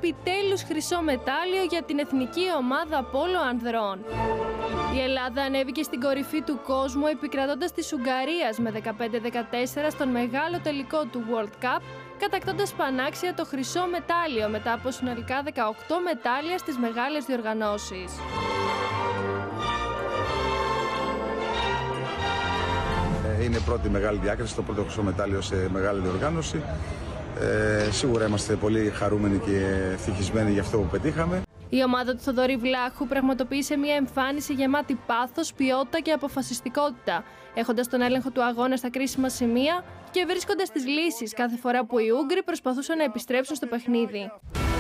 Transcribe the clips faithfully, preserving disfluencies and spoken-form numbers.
επιτέλους χρυσό μετάλλιο για την εθνική ομάδα πόλο ανδρών. Η Ελλάδα ανέβηκε στην κορυφή του κόσμου επικρατώντας της Ουγγαρίας με δεκαπέντε δεκατέσσερα στον μεγάλο τελικό του World Cup, κατακτώντας πανάξια το χρυσό μετάλλιο μετά από συνολικά δεκαοκτώ μετάλλια στις μεγάλες διοργανώσεις. Είναι πρώτη μεγάλη διάκριση, το πρώτο χρυσό μετάλλιο σε μεγάλη διοργάνωση. Ε, σίγουρα είμαστε πολύ χαρούμενοι και ευτυχισμένοι για αυτό που πετύχαμε. Η ομάδα του Θοδωρή Βλάχου πραγματοποίησε μια εμφάνιση γεμάτη πάθος, ποιότητα και αποφασιστικότητα, έχοντας τον έλεγχο του αγώνα στα κρίσιμα σημεία και βρίσκοντας τις λύσεις κάθε φορά που οι Ούγγροι προσπαθούσαν να επιστρέψουν στο παιχνίδι.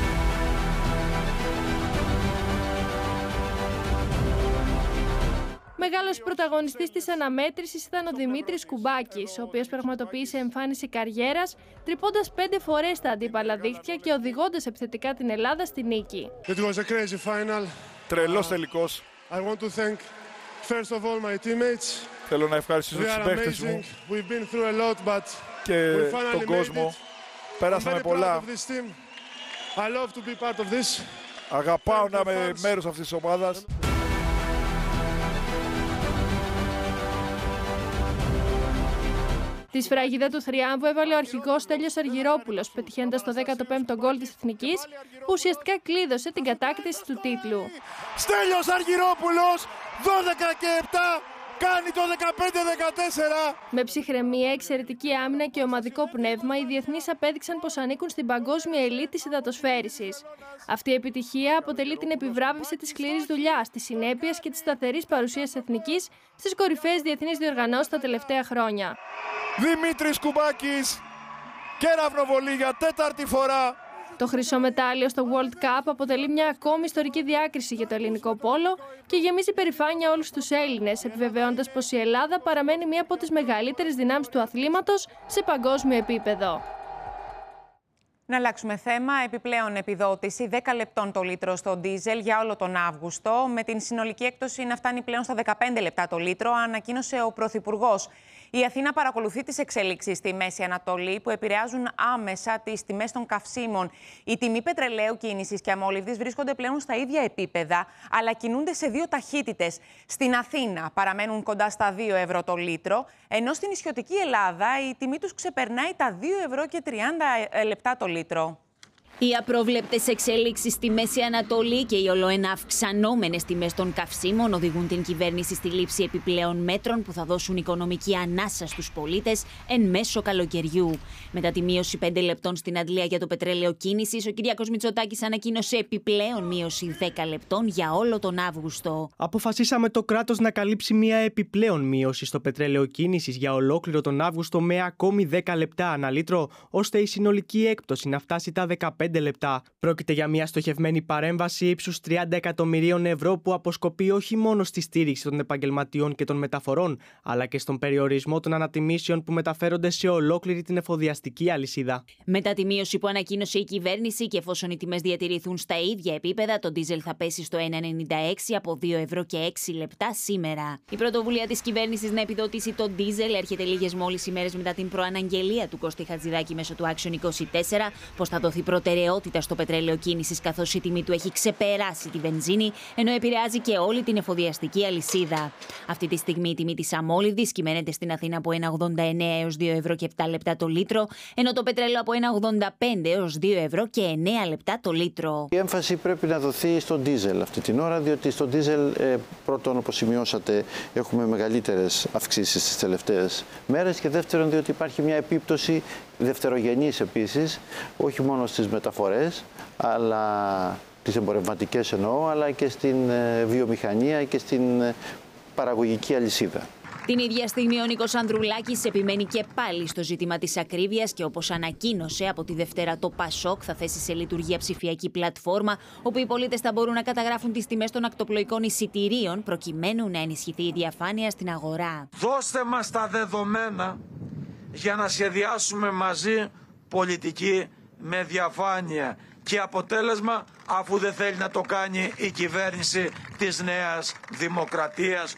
Μεγάλος πρωταγωνιστής της αναμέτρησης ήταν ο Δημήτρης Κουμπάκης, ο οποίος πραγματοποίησε εμφάνιση καριέρας, τρυπώντας πέντε φορές τα αντίπαλα δίχτυα και οδηγώντας επιθετικά την Ελλάδα στη νίκη. It was a crazy final. Τρελός τελικός. I want to thank first of all my teammates. Θέλω να ευχαριστήσω τους παίχτες μου We've been through a lot, but και we τον κόσμο. Πέρασαμε πολλά. I love to be part of this. Αγαπάω να είμαι μέρος αυτής της ομάδας. Τη σφραγίδα του θριάμβου έβαλε ο αρχηγός Στέλιος Αργυρόπουλος, πετυχαίνοντας το δέκατο πέμπτο γκολ της Εθνικής, που ουσιαστικά κλείδωσε την κατάκτηση του τίτλου. Στέλιος Αργυρόπουλος, δώδεκα και επτά, κάνει το δεκαπέντε δεκατέσσερα. Με ψυχραιμία, εξαιρετική άμυνα και ομαδικό πνεύμα, οι διεθνείς απέδειξαν πως ανήκουν στην παγκόσμια ελίτ της υδατοσφαίρισης. Αυτή η επιτυχία αποτελεί την επιβράβευση της σκληρής δουλειάς, της συνέπειας και της σταθερής παρουσίας Εθνικής στις κορυφαίες διεθνείς διοργανώσεις τα τελευταία χρόνια. Δημήτρης Κουμπάκης, κεραυνοβολή για τέταρτη φορά. Το χρυσό μετάλλιο στο World Cup αποτελεί μια ακόμη ιστορική διάκριση για το ελληνικό πόλο και γεμίζει περηφάνεια όλους τους Έλληνες, επιβεβαιώντας πως η Ελλάδα παραμένει μία από τις μεγαλύτερες δυνάμεις του αθλήματος σε παγκόσμιο επίπεδο. Να αλλάξουμε θέμα. Επιπλέον επιδότηση δέκα λεπτών το λίτρο στο ντίζελ για όλο τον Αύγουστο, με την συνολική έκπτωση να φτάνει πλέον στα δεκαπέντε λεπτά το λίτρο, ανακοίνωσε ο Πρωθυπουργός. Η Αθήνα παρακολουθεί τις εξελίξεις στη Μέση Ανατολή που επηρεάζουν άμεσα τις τιμές των καυσίμων. Η τιμή πετρελαίου, κίνησης και αμόλυβδης βρίσκονται πλέον στα ίδια επίπεδα, αλλά κινούνται σε δύο ταχύτητες. Στην Αθήνα παραμένουν κοντά στα δύο ευρώ το λίτρο, ενώ στην νησιωτική Ελλάδα η τιμή τους ξεπερνάει τα δύο ευρώ και τριάντα λεπτά το λίτρο. Οι απρόβλεπτες εξελίξεις στη Μέση Ανατολή και οι ολοένα αυξανόμενες τιμές των καυσίμων οδηγούν την κυβέρνηση στη λήψη επιπλέον μέτρων που θα δώσουν οικονομική ανάσα στους πολίτες εν μέσω καλοκαιριού. Μετά τη μείωση πέντε λεπτών στην αντλία για το πετρέλαιο κίνησης, ο Κυριάκος Μητσοτάκης ανακοίνωσε επιπλέον μείωση δέκα λεπτών για όλο τον Αύγουστο. Αποφασίσαμε το κράτος να καλύψει μια επιπλέον μείωση στο πετρέλαιο κίνησης για ολόκληρο τον Αύγουστο με ακόμη δέκα λεπτά ανά λίτρο, ώστε η συνολική έκπτωση να φτάσει τα δεκαπέντε λεπτά. Πρόκειται για μια στοχευμένη παρέμβαση ύψους τριάντα εκατομμυρίων ευρώ που αποσκοπεί όχι μόνο στη στήριξη των επαγγελματιών και των μεταφορών, αλλά και στον περιορισμό των ανατιμήσεων που μεταφέρονται σε ολόκληρη την εφοδιαστική αλυσίδα. Μετά τη μείωση που ανακοίνωσε η κυβέρνηση και εφόσον οι τιμές διατηρηθούν στα ίδια επίπεδα, το ντίζελ θα πέσει στο ένα ενενήντα έξι από δύο ευρώ και έξι λεπτά σήμερα. Η πρωτοβουλία της κυβέρνησης να επιδοτήσει το ντίζελ έρχεται λίγες μόλις ημέρες μετά την προαναγγελία του Κώστη Χατζηδάκη μέσω του Action είκοσι τέσσερα πως θα δοθεί προτεραιότητα στο πετρέλαιο κίνησης, καθώς η τιμή του έχει ξεπεράσει τη βενζίνη, ενώ επηρεάζει και όλη την εφοδιαστική αλυσίδα. Αυτή τη στιγμή η τιμή της αμόλυβδης κυμαίνεται στην Αθήνα από ένα ογδόντα εννέα έως δύο ευρώ και επτά λεπτά το λίτρο, ενώ το πετρέλαιο από ένα ογδόντα πέντε έως δύο ευρώ και εννέα λεπτά το λίτρο. Η έμφαση πρέπει να δοθεί στο ντίζελ αυτή την ώρα, διότι στο ντίζελ, ε, πρώτον, όπως σημειώσατε, έχουμε μεγαλύτερες αυξήσεις τις τελευταίες μέρες, και δεύτερον, διότι υπάρχει μια επίπτωση δευτερογενής επίσης, όχι μόνο στις μεταφορές, αλλά τις εμπορευματικές εννοώ, αλλά και στην βιομηχανία και στην παραγωγική αλυσίδα. Την ίδια στιγμή ο Νίκος Ανδρουλάκης επιμένει και πάλι στο ζήτημα της ακρίβειας και όπως ανακοίνωσε από τη Δευτέρα το Πασόκ θα θέσει σε λειτουργία ψηφιακή πλατφόρμα όπου οι πολίτες θα μπορούν να καταγράφουν τις τιμές των ακτοπλοϊκών εισιτηρίων προκειμένου να ενισχυθεί η διαφάνεια στην αγορά. Δώστε μας τα δεδομένα για να σχεδιάσουμε μαζί πολιτική με διαφάνεια και αποτέλεσμα, αφού δεν θέλει να το κάνει η κυβέρνηση της Νέας Δημοκρατίας.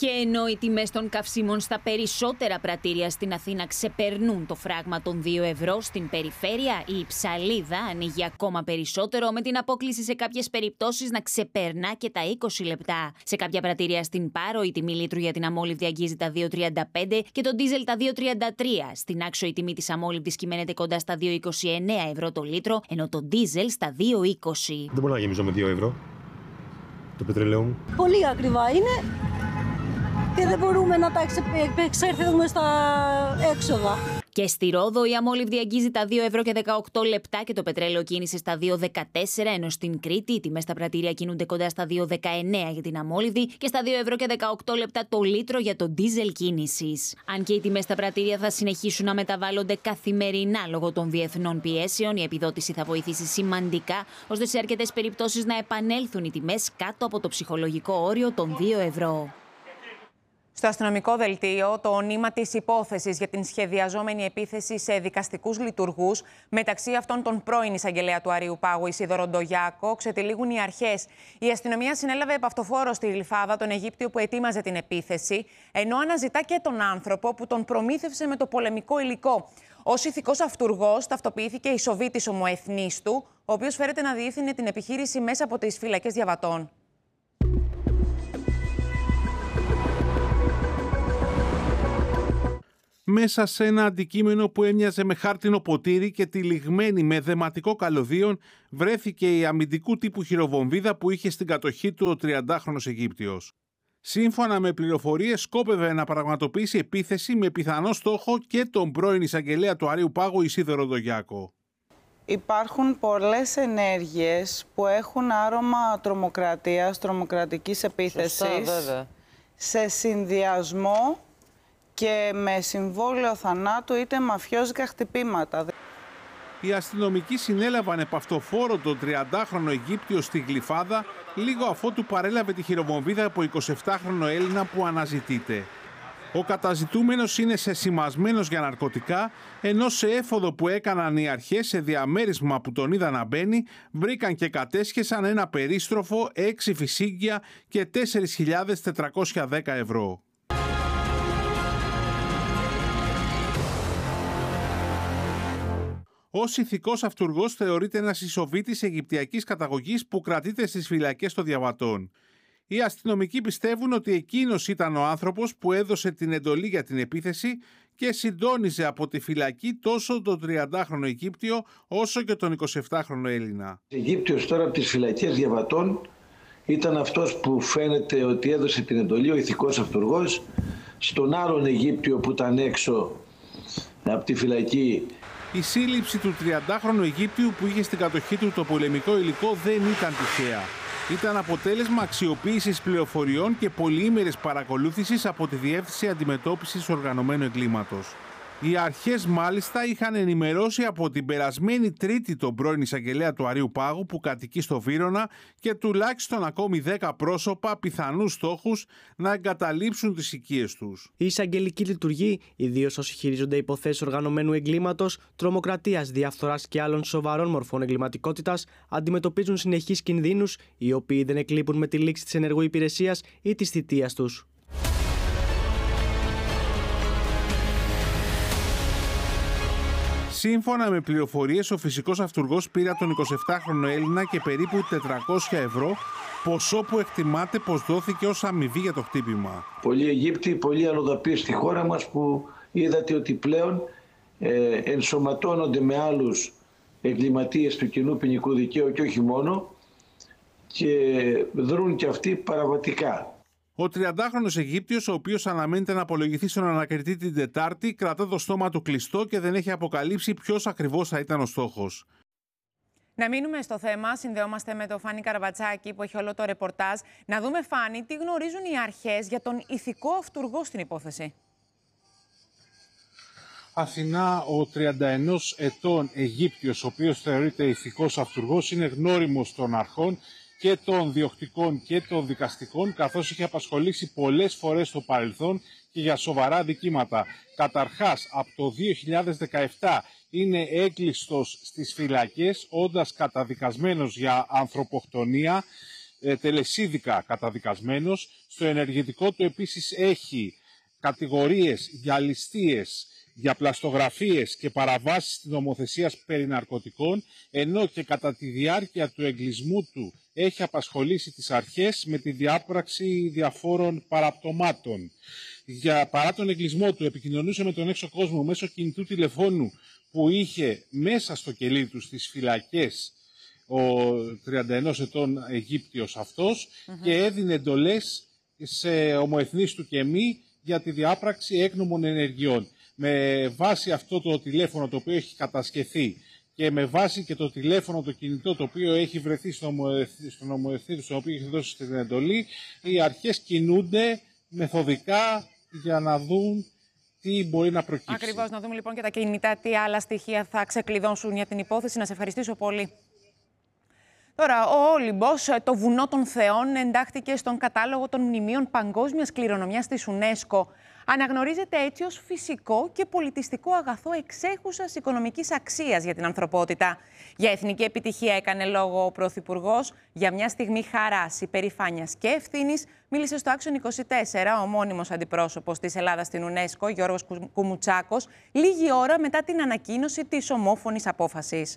Και ενώ οι τιμές των καυσίμων στα περισσότερα πρατήρια στην Αθήνα ξεπερνούν το φράγμα των δύο ευρώ, στην περιφέρεια η ψαλίδα ανοίγει ακόμα περισσότερο, με την απόκλιση σε κάποιες περιπτώσεις να ξεπερνά και τα είκοσι λεπτά. Σε κάποια πρατήρια στην Πάρο η τιμή λίτρου για την αμόλυβδη αγγίζει τα δύο τριάντα πέντε και το ντίζελ τα δύο τριάντα τρία. Στην Άξο η τιμή της αμόλυβδης κυμαίνεται κοντά στα δύο είκοσι εννέα ευρώ το λίτρο, ενώ το ντίζελ στα δύο είκοσι. Δεν μπορώ να γεμίζω με δύο ευρώ το πετρελαίο μου. Πολύ ακριβά είναι και δεν μπορούμε να τα εξέρθουμε στα έξοδα. Και στη Ρόδο η αμόλυβδη αγγίζει τα δύο ευρώ και δεκαοκτώ λεπτά και το πετρέλαιο κίνησε στα δύο δεκατέσσερα, ενώ στην Κρήτη οι τιμές στα πρατήρια κινούνται κοντά στα δύο δεκαεννέα για την αμόλυβδη και στα δύο ευρώ και δεκαοκτώ λεπτά το λίτρο για το ντίζελ κίνησης. Αν και οι τιμές στα πρατήρια θα συνεχίσουν να μεταβάλλονται καθημερινά λόγω των διεθνών πιέσεων, η επιδότηση θα βοηθήσει σημαντικά ώστε σε αρκετές περιπτώσεις να επανέλθουν οι τιμές κάτω από το ψυχολογικό όριο των δύο ευρώ. Στο αστυνομικό δελτίο, το νήμα της υπόθεσης για την σχεδιαζόμενη επίθεση σε δικαστικούς λειτουργούς, μεταξύ αυτών τον πρώην εισαγγελέα του Αρείου Πάγου, Ισίδωρο Ντογιάκο, ξετυλίγουν οι αρχές. Η αστυνομία συνέλαβε επαυτοφόρο στη Γλυφάδα τον Αιγύπτιο που ετοίμαζε την επίθεση, ενώ αναζητά και τον άνθρωπο που τον προμήθευσε με το πολεμικό υλικό. Ως ηθικός αυτουργός ταυτοποιήθηκε η Σοβίτης ομοεθνής του, ο οποίος φέρεται να διεύθυνε την επιχείρηση μέσα από τις φυλακές Διαβατών. Μέσα σε ένα αντικείμενο που έμοιαζε με χάρτινο ποτήρι και τυλιγμένη με δεματικό καλωδίον, βρέθηκε η αμυντικού τύπου χειροβομβίδα που είχε στην κατοχή του ο τριαντάχρονος Αιγύπτιος. Σύμφωνα με πληροφορίες, σκόπευε να πραγματοποιήσει επίθεση με πιθανό στόχο και τον πρώην εισαγγελέα του Αρείου Πάγου, Ισίδωρο Ντογιάκο. Υπάρχουν πολλές ενέργειες που έχουν άρωμα τρομοκρατίας, τρομοκρατικής επίθεσης. Σωστά, βέβαια. Σε συνδυασμό και με συμβόλαιο θανάτου είτε μαφιόζικα χτυπήματα. Οι αστυνομικοί συνέλαβαν επαυτοφόρο τον τριαντάχρονο Αιγύπτιο στη Γλυφάδα λίγο αφότου παρέλαβε τη χειροβομβίδα από εικοσιεπτάχρονο Έλληνα που αναζητείται. Ο καταζητούμενος είναι σεσημασμένος για ναρκωτικά, ενώ σε έφοδο που έκαναν οι αρχές σε διαμέρισμα που τον είδαν να μπαίνει, βρήκαν και κατέσχεσαν ένα περίστροφο, έξι φυσίγγια και τέσσερις χιλιάδες τετρακόσια δέκα ευρώ. Ως ηθικός αυτουργός θεωρείται ένας Ισοβίτης Αιγυπτιακής καταγωγής που κρατείται στις φυλακές των Διαβατών. Οι αστυνομικοί πιστεύουν ότι εκείνος ήταν ο άνθρωπος που έδωσε την εντολή για την επίθεση και συντόνιζε από τη φυλακή τόσο τον τριαντάχρονο Αιγύπτιο όσο και τον εικοσιεπτάχρονο Έλληνα. Ο Αιγύπτιος τώρα από τις φυλακές Διαβατών ήταν αυτός που φαίνεται ότι έδωσε την εντολή, ο ηθικός αυτουργός, στον άλλον Αιγύπτιο που ήταν έξω από τη φυλακή. Η σύλληψη του τριαντάχρονου Αιγύπτιου που είχε στην κατοχή του το πολεμικό υλικό δεν ήταν τυχαία. Ήταν αποτέλεσμα αξιοποίησης πληροφοριών και πολυήμερης παρακολούθησης από τη Διεύθυνση Αντιμετώπισης Οργανωμένου Εγκλήματος. Οι αρχές μάλιστα είχαν ενημερώσει από την περασμένη Τρίτη τον πρώην εισαγγελέα του Αρείου Πάγου που κατοικεί στο Βύρωνα και τουλάχιστον ακόμη δέκα πρόσωπα πιθανούς στόχους να εγκαταλείψουν τις οικίες τους. Η εισαγγελική λειτουργή, ιδίως όσοι χειρίζονται υποθέσεις οργανωμένου εγκλήματος, τρομοκρατίας, διαφθοράς και άλλων σοβαρών μορφών εγκληματικότητας, αντιμετωπίζουν συνεχείς κινδύνους, οι οποίοι δεν εκλείπουν με τη λήξη της ενεργού υπηρεσίας ή της θητείας τους. Σύμφωνα με πληροφορίες, ο φυσικός αυτουργός πήρε τον εικοσιεπτάχρονο Έλληνα και περίπου τετρακόσια ευρώ, ποσό που εκτιμάται πως δόθηκε ως αμοιβή για το χτύπημα. Πολλοί Αιγύπτιοι, πολλοί αλλοδαποί στη χώρα μας που είδατε ότι πλέον ε, ενσωματώνονται με άλλους εγκληματίες του κοινού ποινικού δικαίου και όχι μόνο και δρούν και αυτοί παραβατικά. Ο τριαντάχρονος Αιγύπτιος, ο οποίος αναμένεται να απολογηθεί στον ανακριτή την Τετάρτη, κρατά το στόμα του κλειστό και δεν έχει αποκαλύψει ποιος ακριβώς θα ήταν ο στόχος. Να μείνουμε στο θέμα. Συνδεόμαστε με τον Φάνη Καραβατσάκη που έχει όλο το ρεπορτάζ. Να δούμε, Φάνη, τι γνωρίζουν οι αρχές για τον ηθικό αυτουργό στην υπόθεση. Αθηνά, ο τριάντα ενός ετών Αιγύπτιος, ο οποίος θεωρείται ηθικός αυτουργός, είναι γνώριμος των αρχών και των διοκτικών και των δικαστικών, καθώς είχε απασχολήσει πολλές φορές στο παρελθόν και για σοβαρά δικήματα. Καταρχάς, από το δύο χιλιάδες δεκαεπτά είναι έκλειστος στις φυλακές, όντας καταδικασμένος για ανθρωποκτονία. ε, τελεσίδικα καταδικασμένος. Στο ενεργητικό του επίσης έχει κατηγορίες για ληστείες, για πλαστογραφίες και παραβάσεις της νομοθεσίας περί ναρκωτικών, ενώ και κατά τη διάρκεια του εγκλισμού του έχει απασχολήσει τις αρχές με τη διάπραξη διαφόρων παραπτωμάτων. Για, παρά τον εγκλισμό του επικοινωνούσε με τον έξω κόσμο μέσω κινητού τηλεφώνου που είχε μέσα στο κελί του στις φυλακές ο τριάντα ένα ετών Αιγύπτιος αυτός mm-hmm. και έδινε εντολές σε ομοεθνείς του και μη για τη διάπραξη έκνομων ενεργειών. Με βάση αυτό το τηλέφωνο το οποίο έχει κατασκευθεί και με βάση και το τηλέφωνο το κινητό το οποίο έχει βρεθεί στον ομοεθνή του, στον οποίο έχει δώσει την εντολή, οι αρχές κινούνται μεθοδικά για να δουν τι μπορεί να προκύψει. Ακριβώς, να δούμε λοιπόν και τα κινητά τι άλλα στοιχεία θα ξεκλειδώσουν για την υπόθεση. Να σε ευχαριστήσω πολύ. Τώρα, ο Όλυμπος, το βουνό των Θεών, εντάχθηκε στον κατάλογο των μνημείων παγκόσμιας κληρονομιάς της UNESCO. Αναγνωρίζεται έτσι ως φυσικό και πολιτιστικό αγαθό εξέχουσας οικονομικής αξίας για την ανθρωπότητα. Για εθνική επιτυχία έκανε λόγο ο Πρωθυπουργός. Για μια στιγμή χαράς, υπερηφάνειας και ευθύνης μίλησε στο Action είκοσι τέσσερα ο μόνιμος αντιπρόσωπος της Ελλάδας στην UNESCO, Γιώργος Κουμουτσάκος, λίγη ώρα μετά την ανακοίνωση της ομόφωνης απόφασης.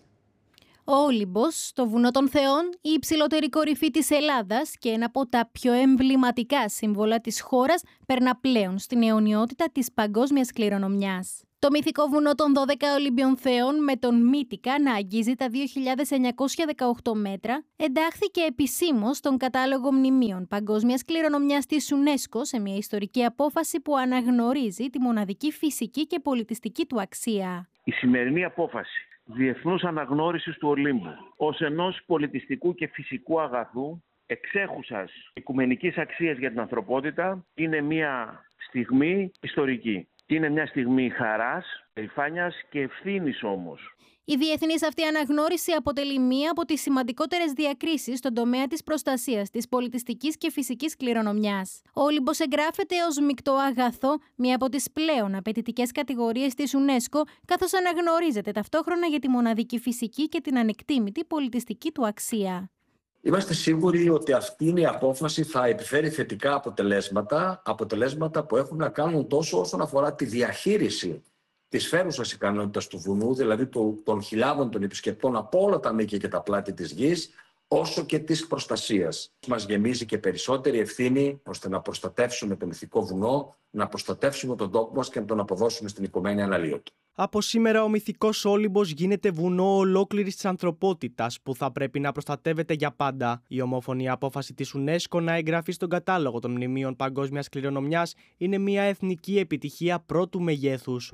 Ο Όλυμπος, το βουνό των Θεών, η υψηλότερη κορυφή της Ελλάδας και ένα από τα πιο εμβληματικά σύμβολα της χώρας, περνά πλέον στην αιωνιότητα της παγκόσμιας κληρονομιάς. Το μυθικό βουνό των δώδεκα Ολύμπιων Θεών, με τον Μύτικα να αγγίζει τα δύο χιλιάδες εννιακόσια δεκαοκτώ μέτρα, εντάχθηκε επισήμως στον κατάλογο μνημείων παγκόσμιας κληρονομιάς της UNESCO σε μια ιστορική απόφαση που αναγνωρίζει τη μοναδική φυσική και πολιτιστική του αξία. Η σημερινή απόφαση διεθνούς αναγνώρισης του Ολύμπου ως ενός πολιτιστικού και φυσικού αγαθού εξέχουσας οικουμενικής αξίας για την ανθρωπότητα είναι μια στιγμή ιστορική. Είναι μια στιγμή χαράς, περηφάνειας και ευθύνης όμως. Η διεθνής αυτή αναγνώριση αποτελεί μία από τις σημαντικότερες διακρίσεις στον τομέα της προστασίας της πολιτιστικής και φυσικής κληρονομιάς. Ο Όλυμπος εγγράφεται ως μεικτό αγαθό, μία από τις πλέον απαιτητικές κατηγορίες της UNESCO, καθώς αναγνωρίζεται ταυτόχρονα για τη μοναδική φυσική και την ανεκτήμητη πολιτιστική του αξία. Είμαστε σίγουροι ότι αυτή η απόφαση θα επιφέρει θετικά αποτελέσματα, αποτελέσματα που έχουν να κάνουν τόσο όσον αφορά τη διαχείριση της φέρουσας ικανότητας του βουνού, δηλαδή των χιλιάδων των επισκεπτών από όλα τα μήκη και τα πλάτη της γης, όσο και της προστασίας. Μας γεμίζει και περισσότερη ευθύνη ώστε να προστατεύσουμε το μυθικό βουνό, να προστατεύσουμε τον τόπο μας και να τον αποδώσουμε στην οικομένη αναλύωτο. Από σήμερα ο μυθικός Όλυμπος γίνεται βουνό ολόκληρης της ανθρωπότητας που θα πρέπει να προστατεύεται για πάντα. Η ομόφωνη απόφαση της UNESCO να εγγραφεί στον κατάλογο των μνημείων παγκόσμιας κληρονομιάς είναι μια εθνική επιτυχία πρώτου μεγέθους.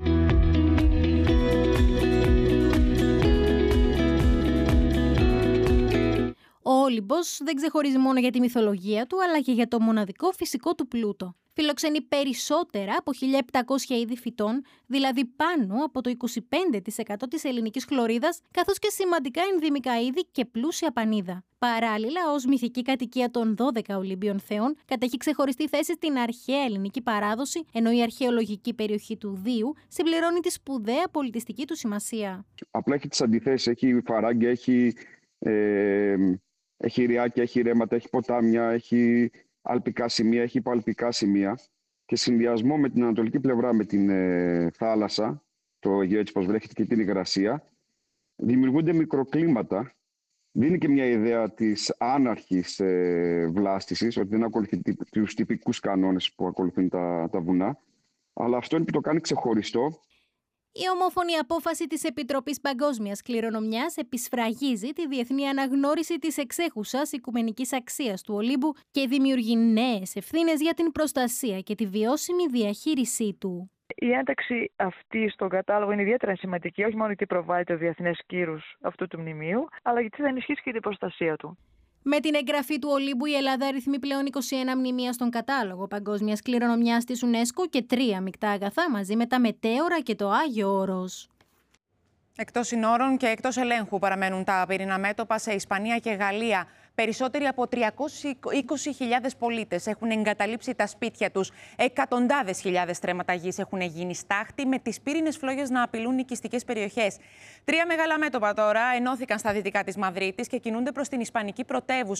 Ο Όλυμπος δεν ξεχωρίζει μόνο για τη μυθολογία του, αλλά και για το μοναδικό φυσικό του πλούτο. Φιλοξενεί περισσότερα από χίλια επτακόσια είδη φυτών, δηλαδή πάνω από το είκοσι πέντε τοις εκατό της ελληνικής χλωρίδας, καθώς και σημαντικά ενδυμικά είδη και πλούσια πανίδα. Παράλληλα, ως μυθική κατοικία των δώδεκα Ολύμπιων Θεών, κατέχει ξεχωριστή θέση στην αρχαία ελληνική παράδοση, ενώ η αρχαιολογική περιοχή του Δίου συμπληρώνει τη σπουδαία πολιτιστική του σημασία. Απλά έχει τις αντιθέσεις, έχει φαράγγια, έχει, ε, έχει ριάκια, έχει ρέματα, έχει ποτάμια, έχει αλπικά σημεία, έχει υποαλπικά σημεία και συνδυασμό με την ανατολική πλευρά με την ε, θάλασσα, το Αιγαίο έτσι πως βρέχεται και την υγρασία, δημιουργούνται μικροκλίματα. Δίνει και μια ιδέα της άναρχης ε, βλάστησης, ότι δεν ακολουθεί τους τυπικούς κανόνες που ακολουθούν τα, τα βουνά, αλλά αυτό είναι που το κάνει ξεχωριστό. Η ομόφωνη απόφαση της Επιτροπής Παγκόσμιας Κληρονομιάς επισφραγίζει τη διεθνή αναγνώριση της εξέχουσας οικουμενικής αξίας του Ολύμπου και δημιουργεί νέες ευθύνες για την προστασία και τη βιώσιμη διαχείρισή του. Η ένταξη αυτή στον κατάλογο είναι ιδιαίτερα σημαντική, όχι μόνο γιατί προβάλλει το διεθνές κύρος αυτού του μνημείου, αλλά γιατί θα ενισχύσει και την προστασία του. Με την εγγραφή του Ολύμπου, η Ελλάδα αριθμεί πλέον είκοσι ένα μνημεία στον κατάλογο παγκόσμιας κληρονομιάς της UNESCO και τρία μεικτά αγαθά μαζί με τα μετέωρα και το Άγιο Όρος. Εκτός συνόρων και εκτός ελέγχου παραμένουν τα πυρηνά μέτωπα σε Ισπανία και Γαλλία. Περισσότεροι από τριακόσιες είκοσι χιλιάδες πολίτες έχουν εγκαταλείψει τα σπίτια τους. Εκατοντάδες χιλιάδες στρέμματα γης έχουν γίνει στάχτη, με τις πύρινες φλόγες να απειλούν οικιστικές περιοχές. Τρία μεγάλα μέτωπα τώρα ενώθηκαν στα δυτικά της Μαδρίτης και κινούνται προς την ισπανική πρωτεύουσα.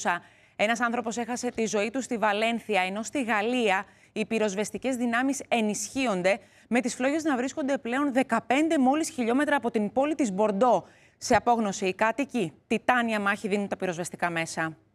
Ένας άνθρωπος έχασε τη ζωή του στη Βαλένθια, ενώ στη Γαλλία οι πυροσβεστικές δυνάμεις ενισχύονται, με τις φλόγες να βρίσκονται πλέον δεκαπέντε μόλις χιλιόμετρα από την πόλη της Μπορντό. Σε απόγνωση οι κάτοικοι, τιτάνια μάχη δίνουν τα πυροσβεστικά μέσα.